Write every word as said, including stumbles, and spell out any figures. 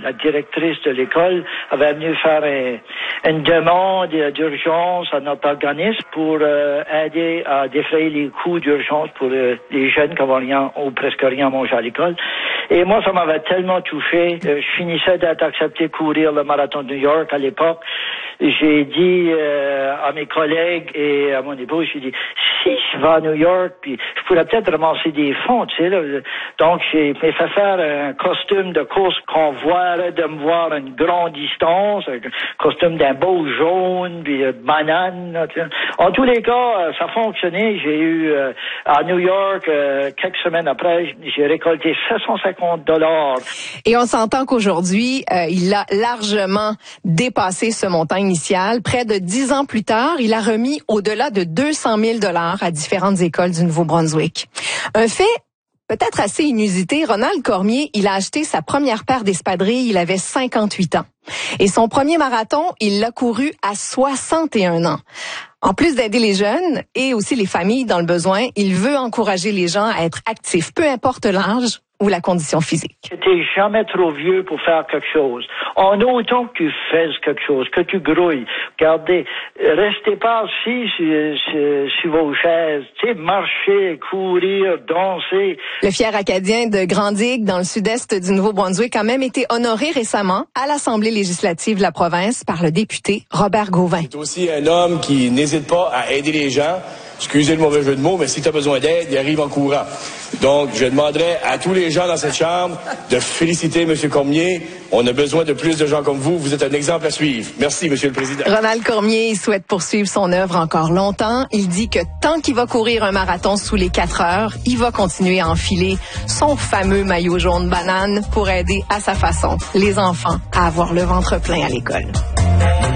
la directrice de l'école, avait venu faire un, une demande d'urgence à notre organisme pour euh, aider à défrayer les coûts d'urgence pour euh, les jeunes qui n'avaient rien ou presque rien mangé à l'école. Et moi, ça m'avait tellement touché. Euh, je finissais d'être accepté courir le marathon de New York à l'époque. J'ai dit euh, à mes collègues et à mon épouse, j'ai dit, si je vais à New York, puis je pourrais peut-être ramasser des fonds, tu sais, là. Donc, j'ai fait faire un costume de course qu'on voirait de me voir à une grande distance, un costume d'un beau jaune, puis de banane, là, tu sais. En tous les cas, ça a fonctionné. J'ai eu, euh, à New York, euh, quelques semaines après, j'ai récolté sept cent cinquante dollars. Et on s'entend qu'aujourd'hui, euh, il a largement dépassé ce montant initial. Près de dix ans plus tard, il a remis au-delà de deux cent mille dollars à différentes écoles du Nouveau-Brunswick. Un fait peut-être assez inusité, Ronald Cormier, il a acheté sa première paire d'espadrilles, il avait cinquante-huit ans. Et son premier marathon, il l'a couru à soixante et un ans. En plus d'aider les jeunes et aussi les familles dans le besoin, il veut encourager les gens à être actifs, peu importe l'âge ou la condition physique. T'es jamais trop vieux pour faire quelque chose. En autant que tu fasses quelque chose, que tu grouilles. Regardez, restez pas assis sur, sur, sur vos chaises. Tu sais, marcher, courir, danser. Le fier Acadien de Grand-Digue, dans le sud-est du Nouveau-Brunswick, a même été honoré récemment à l'Assemblée législative de la province par le député Robert Gauvin. C'est aussi un homme qui n'hésite pas à aider les gens. Excusez le mauvais jeu de mots, mais si tu as besoin d'aide, il arrive en courant. Donc, je demanderais à tous les gens dans cette chambre de féliciter M. Cormier. On a besoin de plus de gens comme vous. Vous êtes un exemple à suivre. Merci, M. le Président. Ronald Cormier souhaite poursuivre son œuvre encore longtemps. Il dit que tant qu'il va courir un marathon sous les quatre heures, il va continuer à enfiler son fameux maillot jaune banane pour aider à sa façon les enfants à avoir le ventre plein à l'école.